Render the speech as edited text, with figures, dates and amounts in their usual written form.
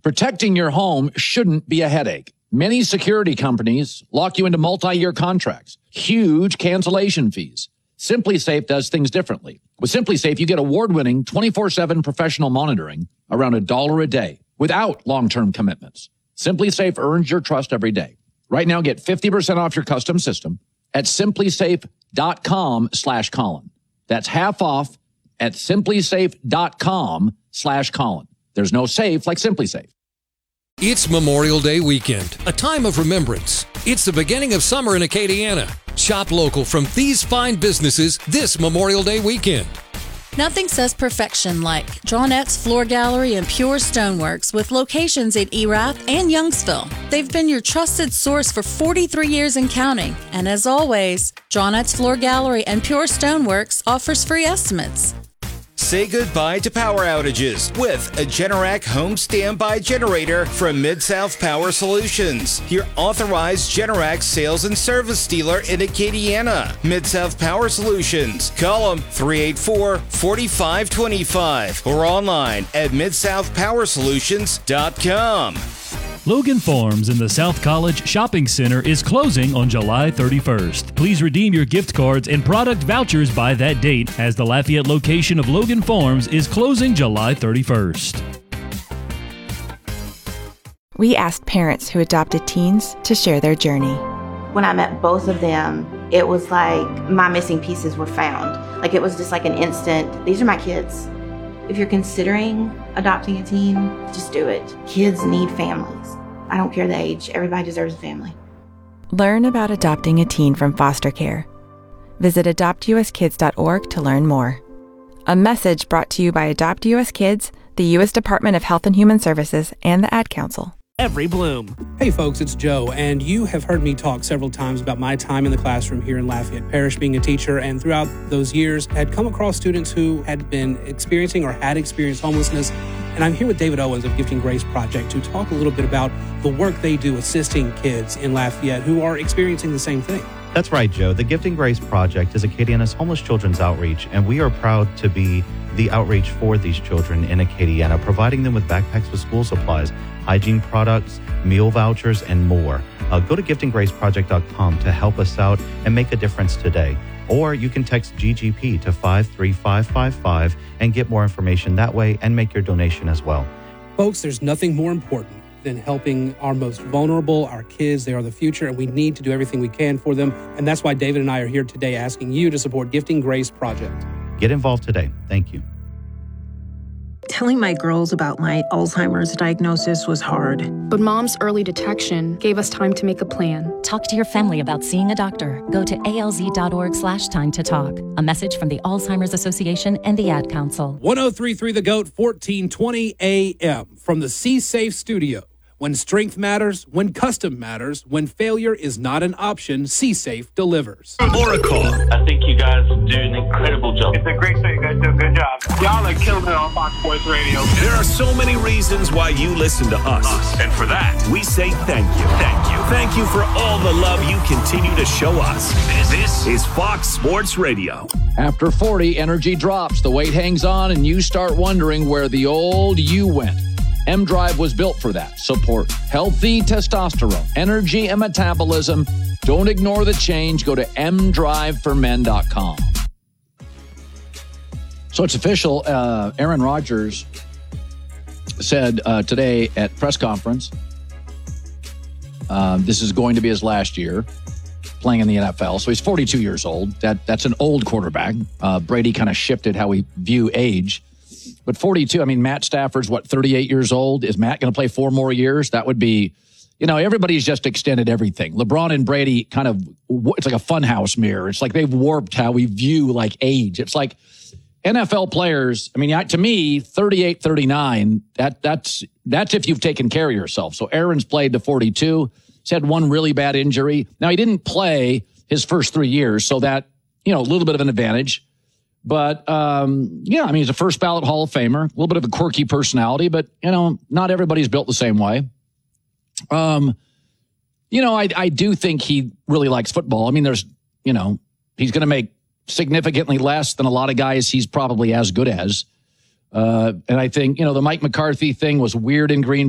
Protecting your home shouldn't be a headache. Many security companies lock you into multi-year contracts, huge cancellation fees. SimpliSafe does things differently. With SimpliSafe, you get award-winning 24/7 professional monitoring around $1 a day without long-term commitments. SimpliSafe earns your trust every day. Right now, get 50% off your custom system at simplisafe.com/Colin. That's half off at simplisafe.com/Colin. There's no safe like SimpliSafe. It's Memorial Day weekend, a time of remembrance. It's the beginning of summer in Acadiana. Shop local from these fine businesses this Memorial Day weekend. Nothing says perfection like Drawnette's Floor Gallery and Pure Stoneworks with locations in Erath and Youngsville. They've been your trusted source for 43 years and counting. And as always, Drawnette's Floor Gallery and Pure Stoneworks offers free estimates. Say goodbye to power outages with a Generac home standby generator from Mid-South Power Solutions, your authorized Generac sales and service dealer in Acadiana. Mid-South Power Solutions. Call them 384-4525 or online at midsouthpowersolutions.com. Logan Farms in the South College Shopping Center is closing on July 31st. Please redeem your gift cards and product vouchers by that date, as the Lafayette location of Logan Farms is closing July 31st. We asked parents who adopted teens to share their journey. When I met both of them, it was like my missing pieces were found. Like it was just like an instant, these are my kids. If you're considering adopting a teen, just do it. Kids need families. I don't care the age. Everybody deserves a family. Learn about adopting a teen from foster care. Visit adoptuskids.org to learn more. A message brought to you by Adopt US Kids, the U.S. Department of Health and Human Services, and the Ad Council. Every bloom. Hey folks, it's Joe, and you have heard me talk several times about my time in the classroom here in Lafayette Parish being a teacher, and throughout those years had come across students who had been experiencing or had experienced homelessness. And I'm here with David Owens of Gifting Grace Project to talk a little bit about the work they do assisting kids in Lafayette who are experiencing the same thing. That's right, Joe. The Gifting Grace Project is Acadiana's homeless children's outreach, and we are proud to be the outreach for these children in Acadiana, providing them with backpacks with school supplies, hygiene products, meal vouchers, and more. Go to giftinggraceproject.com to help us out and make a difference today. Or you can text GGP to 53555 and get more information that way and make your donation as well. Folks, there's nothing more important than helping our most vulnerable, our kids. They are the future, and we need to do everything we can for them. And that's why David and I are here today asking you to support Gifting Grace Project. Get involved today. Thank you. Telling my girls about my Alzheimer's diagnosis was hard. But Mom's early detection gave us time to make a plan. Talk to your family about seeing a doctor. Go to alz.org/time to talk. A message from the Alzheimer's Association and the Ad Council. 1033 The Goat, 1420 AM from the C-Safe studio. When strength matters, when custom matters, when failure is not an option, C-Safe delivers. Oracle. I think you guys do an incredible job. It's a great show. You guys do a good job. Y'all are killing it on Fox Sports Radio. There are so many reasons why you listen to us. And for that, we say thank you. Thank you. Thank you for all the love you continue to show us. This is Fox Sports Radio. After 40, energy drops, the weight hangs on, and you start wondering where the old you went. M-Drive was built for that. Support healthy testosterone, energy, and metabolism. Don't ignore the change. Go to mdriveformen.com. So it's official. Aaron Rodgers said today at press conference, this is going to be his last year playing in the NFL. So he's 42 years old. That's an old quarterback. Brady kind of shifted how we view age. But 42, I mean, Matt Stafford's, 38 years old? Is Matt going to play 4 more years? That would be, everybody's just extended everything. LeBron and Brady it's like a funhouse mirror. It's like they've warped how we view, age. It's like NFL players, to me, 38, 39, that's if you've taken care of yourself. So Aaron's played to 42. He's had one really bad injury. Now, he didn't play his first 3 years, so that, a little bit of an advantage. But, he's a first ballot Hall of Famer, a little bit of a quirky personality, but, not everybody's built the same way. I do think he really likes football. He's going to make significantly less than a lot of guys he's probably as good as. And I think, the Mike McCarthy thing was weird in Green